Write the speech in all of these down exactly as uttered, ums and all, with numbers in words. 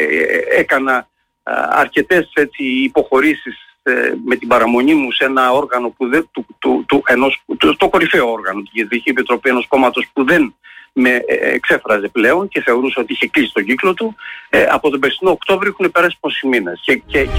έκανα αρκετές έτσι, υποχωρήσεις με την παραμονή μου σε ένα όργανο που δεν, του, του, του, ενός, του, το κορυφαίο όργανο, τη Διοικητική Επιτροπή ενός κόμματος που δεν με εξέφραζε πλέον και θεωρούσα ότι είχε κλείσει τον κύκλο του. Ε, από τον περσινό Οκτώβριο έχουν περάσει πόσοι μήνες. Και, και, και...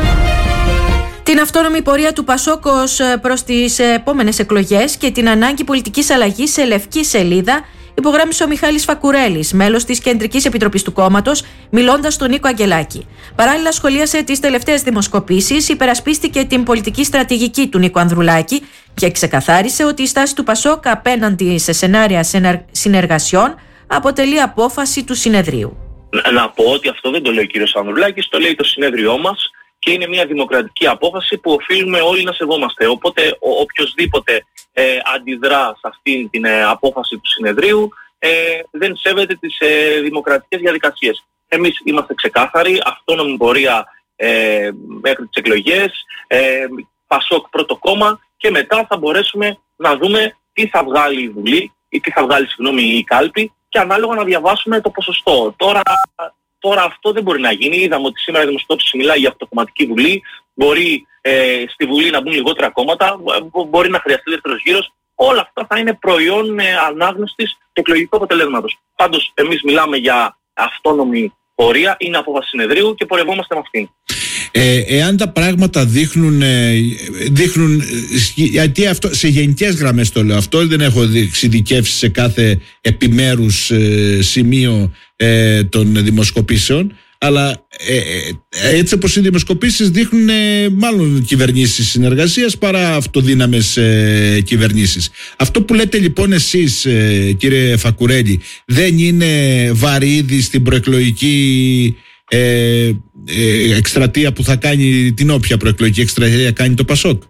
Την αυτόνομη πορεία του Πασόκ προς τις επόμενες εκλογές και την ανάγκη πολιτικής αλλαγής σε λευκή σελίδα υπογράμμισε ο Μιχάλης Φακουρέλης, μέλος της Κεντρικής Επιτροπής του κόμματος, μιλώντας στον Νίκο Αγγελάκη. Παράλληλα, σχολίασε τις τελευταίες δημοσκοπήσεις, υπερασπίστηκε την πολιτική στρατηγική του Νίκο Ανδρουλάκη και ξεκαθάρισε ότι η στάση του Πασόκ απέναντι σε σενάρια συνεργασιών αποτελεί απόφαση του συνεδρίου. Να πω ότι αυτό δεν το λέει ο κύριος Ανδρουλάκης, το λέει το συνέδριό μας και είναι μια δημοκρατική απόφαση που οφείλουμε όλοι να σεβόμαστε. Οπότε ο, οποιοσδήποτε ε, αντιδρά σε αυτή την ε, απόφαση του συνεδρίου ε, δεν σέβεται τις ε, δημοκρατικές διαδικασίες. Εμείς είμαστε ξεκάθαροι, αυτόνομη πορεία ε, μέχρι τις εκλογές, ε, Πασόκ πρώτο κόμμα και μετά θα μπορέσουμε να δούμε τι θα βγάλει η Βουλή ή τι θα βγάλει συγγνώμη, η κάλπη και ανάλογα να διαβάσουμε το ποσοστό. Τώρα... Τώρα αυτό δεν μπορεί να γίνει. Είδαμε ότι σήμερα η δημοσκόπηση μιλάει για αυτοκομματική Βουλή. Μπορεί ε, στη Βουλή να μπουν λιγότερα κόμματα. Μπορεί να χρειαστεί δεύτερος γύρος. Όλα αυτά θα είναι προϊόν ε, ανάγνωστης του εκλογικού αποτελέσματος. Πάντως, εμείς μιλάμε για αυτόνομη πορεία. Είναι απόφαση συνεδρίου και πορευόμαστε με αυτήν. Ε, εάν τα πράγματα δείχνουν, ε, δείχνουν γιατί αυτό, σε γενικές γραμμές το λέω αυτό, δεν έχω εξειδικεύσει σε κάθε επιμέρους ε, σημείο ε, των δημοσκοπήσεων, αλλά ε, ε, έτσι όπως οι δημοσκοπήσεις δείχνουν ε, μάλλον κυβερνήσεις συνεργασίας παρά αυτοδύναμες ε, κυβερνήσεις. Αυτό που λέτε λοιπόν εσείς ε, κύριε Φακουρέλη δεν είναι βαρύδι στην προεκλογική Ε, ε, εκστρατεία που θα κάνει, την όποια προεκλογική εκστρατεία κάνει το Πασόκ?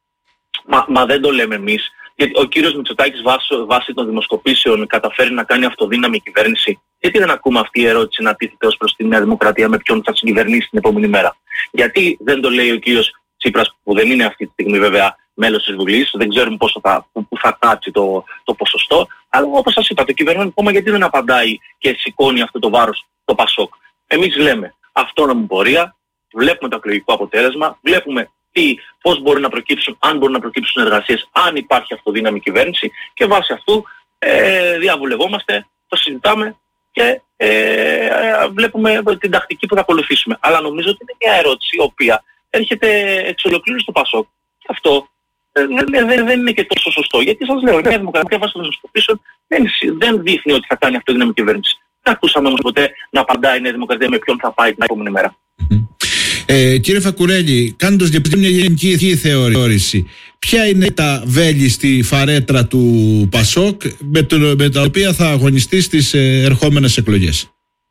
Μα, μα δεν το λέμε εμείς. Γιατί ο κύριος Μητσοτάκης βάσει, βάσει των δημοσκοπήσεων καταφέρει να κάνει αυτοδύναμη κυβέρνηση. Γιατί δεν ακούμε αυτή η ερώτηση να τίθεται ως προς τη Νέα Δημοκρατία με ποιον θα συγκυβερνήσει την επόμενη μέρα? Γιατί δεν το λέει ο κύριος Τσίπρας, που δεν είναι αυτή τη στιγμή βέβαια μέλος της Βουλής, δεν ξέρουμε πόσο θα, που, που θα κάτσει το, το ποσοστό, αλλά όπως σας είπα, το κυβερνόν κόμμα γιατί δεν απαντάει και σηκώνει αυτό το βάρος το Πασόκ? Εμείς λέμε αυτόνομη πορεία, βλέπουμε το εκλογικό αποτέλεσμα, βλέπουμε τι, πώς μπορεί να προκύψουν, αν μπορούν να προκύψουν εργασίες, αν υπάρχει αυτοδύναμη κυβέρνηση και βάσει αυτού ε, διαβουλευόμαστε, το συζητάμε και ε, βλέπουμε την τακτική που θα ακολουθήσουμε. Αλλά νομίζω ότι είναι μια ερώτηση η οποία έρχεται εξ ολοκλήρου στο Πασόκ και αυτό ε, δεν, δεν, δεν είναι και τόσο σωστό. Γιατί σας λέω, η Νέα Δημοκρατία βάσει των δημοσκοπήσεων δεν, δεν δείχνει ότι θα κάνει αυτοδύναμη κυβέρνηση. Δεν ακούσαμε όμως ποτέ να απαντάει η Νέα Δημοκρατία με ποιον θα πάει την επόμενη μέρα. Ε, κύριε Φακουρέλη, κάνοντας μια γενική θεώρηση, ποια είναι τα βέλη στη φαρέτρα του Πασόκ με, το, με τα οποία θα αγωνιστεί στις ε, ερχόμενες εκλογές?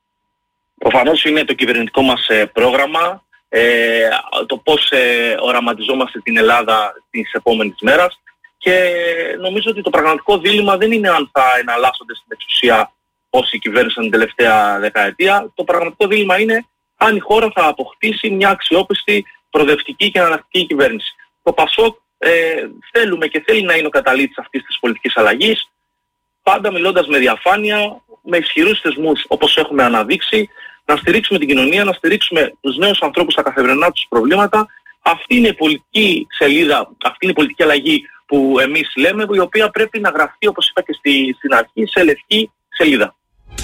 Προφανώς είναι το κυβερνητικό μας ε, πρόγραμμα, ε, το πώς ε, οραματιζόμαστε την Ελλάδα τις επόμενες μέρες και νομίζω ότι το πραγματικό δίλημμα δεν είναι αν θα εναλλάσσονται στην εξουσία όσοι κυβέρνησαν την τελευταία δεκαετία. Το πραγματικό δίλημμα είναι αν η χώρα θα αποκτήσει μια αξιόπιστη, προοδευτική και αναλλακτική κυβέρνηση. Το Πασόκ ε, θέλουμε και θέλει να είναι ο καταλήτης αυτής της πολιτικής αλλαγής, πάντα μιλώντας με διαφάνεια, με ισχυρούς θεσμούς όπως έχουμε αναδείξει, να στηρίξουμε την κοινωνία, να στηρίξουμε τους νέους ανθρώπους στα καθημερινά τους προβλήματα. Αυτή είναι η πολιτική σελίδα, αυτή είναι η πολιτική αλλαγή που εμείς λέμε, η οποία πρέπει να γραφτεί, όπως είπα και στη, στην αρχή, σε λευκή σελίδα.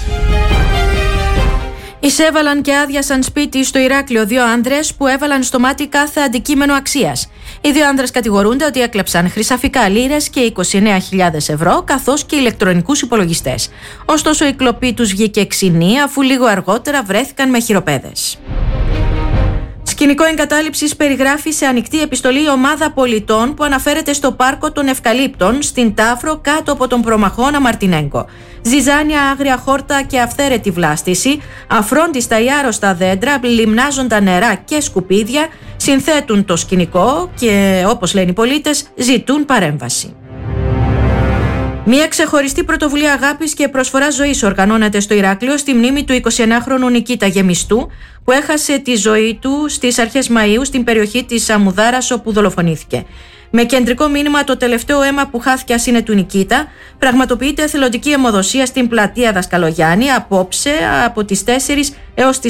Εισέβαλαν και άδειασαν σπίτι στο Ηράκλειο δύο άνδρες που έβαλαν στο μάτι κάθε αντικείμενο αξίας. Οι δύο άνδρες κατηγορούνται ότι έκλεψαν χρυσαφικά λίρες και είκοσι εννέα χιλιάδες ευρώ, καθώς και ηλεκτρονικούς υπολογιστές. Ωστόσο, η κλοπή τους βγήκε ξινή, αφού λίγο αργότερα βρέθηκαν με χειροπέδες. Σκηνικό εγκατάλειψης περιγράφει σε ανοιχτή επιστολή η ομάδα πολιτών που αναφέρεται στο πάρκο των Ευκαλύπτων στην Τάφρο κάτω από τον προμαχώνα Μαρτινέγκο. Ζυζάνια, άγρια χόρτα και αυθαίρετη βλάστηση, αφρόντιστα ή άρρωστα δέντρα, λιμνάζοντα νερά και σκουπίδια συνθέτουν το σκηνικό και, όπως λένε οι πολίτες, ζητούν παρέμβαση. Μια ξεχωριστή πρωτοβουλία αγάπης και προσφοράς ζωής οργανώνεται στο Ηράκλειο στη μνήμη του εικοσιενάχρονου Νικήτα Γεμιστού, που έχασε τη ζωή του στις αρχές Μαΐου στην περιοχή της Σαμουδάρας, όπου δολοφονήθηκε. Με κεντρικό μήνυμα το τελευταίο αίμα που χάθηκε ας είναι του Νικήτα, πραγματοποιείται εθελοντική αιμοδοσία στην πλατεία Δασκαλογιάννη απόψε από τις τέσσερις έως τις